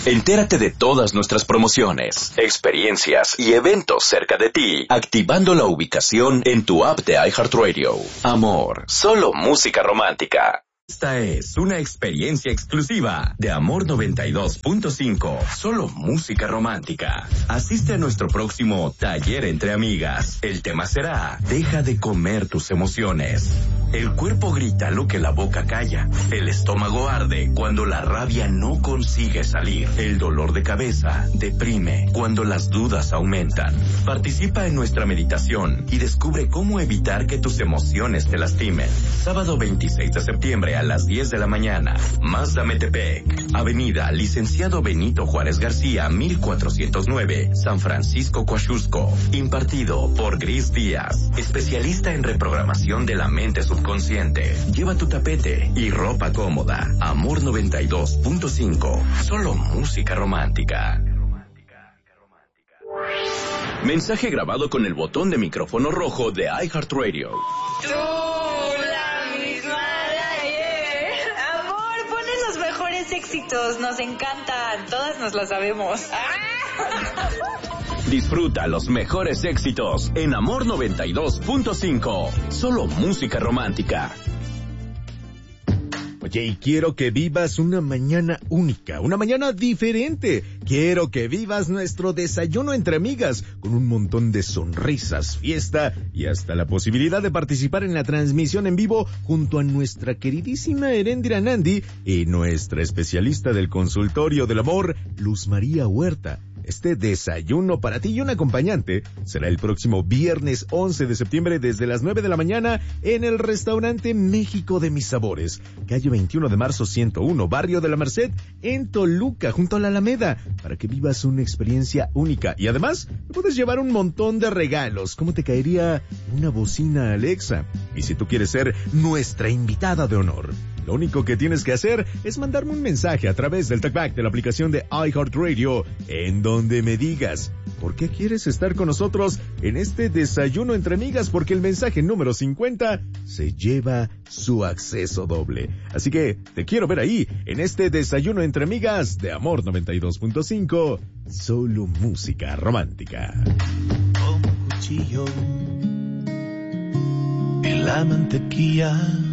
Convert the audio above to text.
Entérate de todas nuestras promociones, experiencias y eventos cerca de ti, activando la ubicación en tu app de iHeartRadio. Amor, solo música romántica. Esta es una experiencia exclusiva de Amor 92.5, solo música romántica. Asiste a nuestro próximo taller entre amigas. El tema será, deja de comer tus emociones. El cuerpo grita lo que la boca calla. El estómago arde cuando la rabia no consigue salir. El dolor de cabeza deprime cuando las dudas aumentan. Participa en nuestra meditación y descubre cómo evitar que tus emociones te lastimen. Sábado 26 de septiembre a las 10 de la mañana. Mazda Metepec, Avenida Licenciado Benito Juárez García, 1409, San Francisco, Coaxusco. Impartido por Gris Díaz, especialista en reprogramación de la mente subconsciente. Lleva tu tapete y ropa cómoda. Amor 92.5, solo música romántica. Mensaje grabado con el botón de micrófono rojo de iHeartRadio. Éxitos, nos encantan, todas nos las sabemos. Disfruta los mejores éxitos en Amor 92.5, solo música romántica. Oye, y quiero que vivas una mañana única, una mañana diferente. Quiero que vivas nuestro desayuno entre amigas, con un montón de sonrisas, fiesta y hasta la posibilidad de participar en la transmisión en vivo junto a nuestra queridísima Erendira Nandi y nuestra especialista del consultorio del amor, Luz María Huerta. Este desayuno para ti y un acompañante será el próximo viernes 11 de septiembre desde las 9 de la mañana en el restaurante México de Mis Sabores, calle 21 de marzo 101, barrio de la Merced, en Toluca, junto a la Alameda, para que vivas una experiencia única. Y además, puedes llevar un montón de regalos. ¿Cómo te caería una bocina Alexa? Y si tú quieres ser nuestra invitada de honor, lo único que tienes que hacer es mandarme un mensaje a través del talkback de la aplicación de iHeartRadio, en donde me digas por qué quieres estar con nosotros en este desayuno entre amigas, porque el mensaje número 50 se lleva su acceso doble. Así que te quiero ver ahí, en este desayuno entre amigas de Amor 92.5, solo música romántica. Como cuchillo en la mantequilla